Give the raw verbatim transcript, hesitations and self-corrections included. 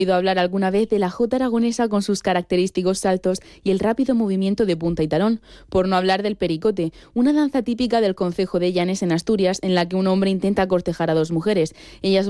oído hablar alguna vez de la jota aragonesa con sus característicos saltos y el rápido movimiento de punta y talón, por no hablar del pericote, una danza típica del concejo de Llanes en Asturias en la que un hombre intenta cortejar a dos mujeres. Ellas